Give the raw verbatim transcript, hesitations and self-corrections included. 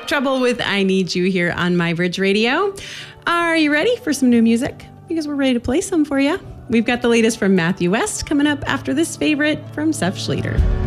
Trouble with I Need You here on My Bridge Radio. Are you ready for some new music? Because we're ready to play some for you. We've got the latest from Matthew West coming up after this favorite from Seth Schleter.